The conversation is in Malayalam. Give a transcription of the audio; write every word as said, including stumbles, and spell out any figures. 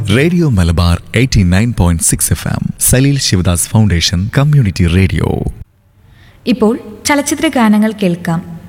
Radio Malabar eighty nine point six F M Saleel Sivadas foundation community radio. ഇപ്പോൾ ചലച്ചിത്ര ഗാനങ്ങൾ കേൾക്കാം.